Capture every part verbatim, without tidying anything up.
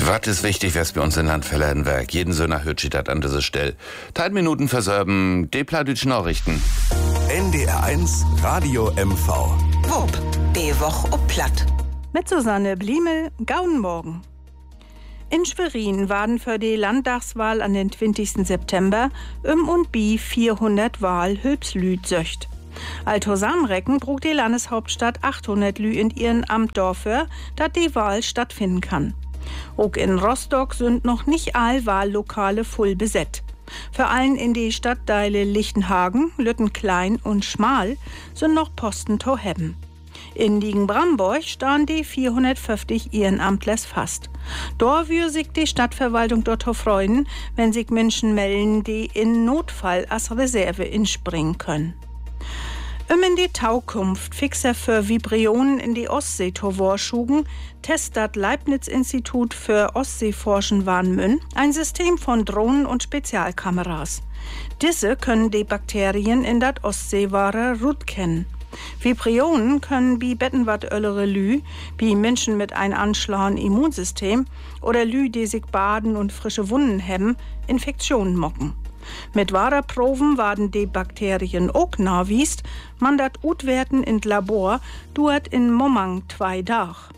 Was ist wichtig, was bei uns in Land verladen werk? Jeden Söhner hört sich das an dieser Stelle. Teil Minuten versorben, die Pladütsch Nachrichten. N D R eins Radio M V. Wupp, die Woche ob Platt. Mit Susanne Bliemel, gauen Morgen. In Schwerin waren für die Landtagswahl an den zwanzigsten September um und bi vierhundert Wahl Hülpslüd söcht. Alto Samrecken brug die Landeshauptstadt achthundert Lü in ihren Amt dafür, dass die Wahl stattfinden kann. Auch in Rostock sind noch nicht all Wahllokale voll besetzt. Vor allem in die Stadtteile Lichtenhagen, Lüttenklein und Schmal sind noch Posten to hebben. In Liegen-Bramborg stehen die vierhundertfünfzig Ehrenamtlers fast. Dort würde sich die Stadtverwaltung dort freuen, wenn sich Menschen melden, die in Notfall als Reserve inspringen können. Um in die Taukunft fixer für Vibrionen in die Ostsee to vorschugen, testet Leibniz-Institut für Ostseeforschen Warnmünn ein System von Drohnen und Spezialkameras. Diese können die Bakterien in dat Ostseewasser gut kennen. Vibrionen können wie Bettenwart öllere Lü, wie Menschen mit einem anschlagen Immunsystem oder Lü, die sich baden und frische Wunden hemmen, Infektionen mocken. Mit Waderproben werden die Bakterien auch nachwiest, man dat utwerten in Labor, duert in Momang zwei Dach.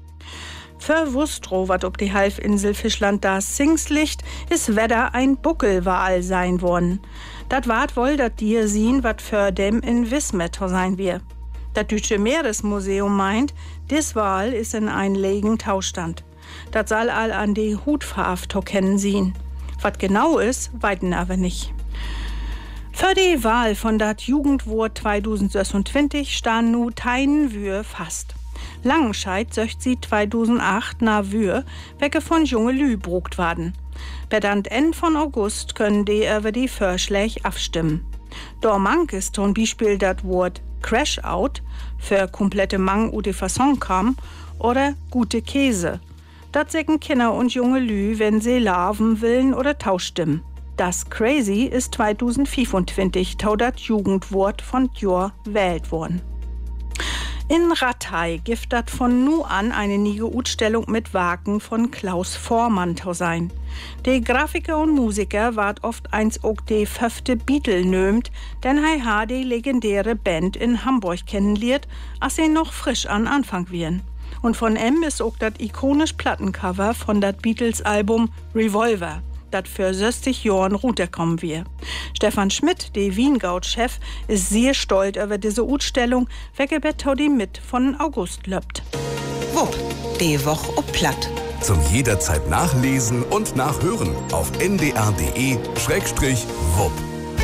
Für Wustro, wat ob die Halbinsel Fischland da Sings liegt, ist Wedder ein Buckelwal sein worden. Dat wart wohl dat dir sehen, wat für dem in Wismetter sein wir. Dat Deutsche Meeresmuseum meint, dis Wal ist in ein legen Taustand. Dat soll all an die Hutfarbe to kennen sehen. Was genau ist, weiten aber nicht. Für die Wahl von dat Jugendwort zweitausendsechsundzwanzig stehen nu teinen Wür fast. Langenscheid söcht sie zweitausendacht na Wür, wecke von junge Lü brugt werden. Bedant Ende von August können die über die Vorschläge abstimmen. Dormank ist zum Beispiel dat Wort Crash Out für komplette Mang u de Fasson kam oder gute Käse. Das sägen Kinder und junge Lü, wenn sie larven willen oder tauschstimmen. Das Crazy ist zweitausendfünfundzwanzig tau dat Jugendwort von Jor wählt worden. In Rattay gibt dat von nu an eine niege Utstellung mit Wagen von Klaus Vormann tau sein. Die Grafiker und Musiker ward oft eins auch die fünfte Beatle nömt, denn hei ha die legendäre Band in Hamburg kennenliert, als sie noch frisch an Anfang wiren. Und von M ist auch das ikonisch Plattencover von dat Beatles-Album Revolver, dat für sechzig Jahren runterkommen wir. Stefan Schmidt, der Wiengaut-Chef, ist sehr stolz über diese Utstellung, welche Bettodi mit von August löppt. Wupp, die Woche ob Platt. Zum jederzeit nachlesen und nachhören auf n d r punkt d e Schrägstrich wupp.